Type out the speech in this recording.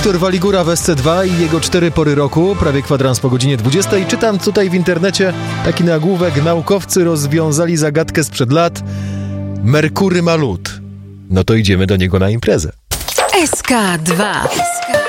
Wiktor Waligura w SC2 i jego 4 pory roku, prawie kwadrans po godzinie 20. I czytam tutaj w internecie taki nagłówek: naukowcy rozwiązali zagadkę sprzed lat. Merkury ma lód. No to idziemy do niego na imprezę. SK2.